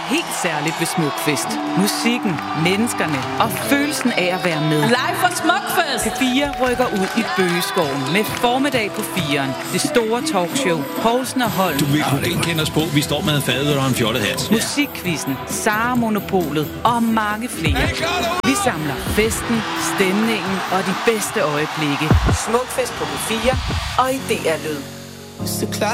helt særligt ved Smukfest. Musikken, menneskerne og følelsen af at være med. Live fra Smukfest! P4 rykker ud i Bøgeskoven med formiddag på 4'eren. Det store talkshow, Poulsen og Holm. Du vil kunne kende os på. Vi står med en fadøl og en fjollet hat. Musikquizzen, Sara Monopolet og mange flere. Vi samler festen, stemningen og de bedste øjeblikke. Smukfest på P4 og i DR Lyd.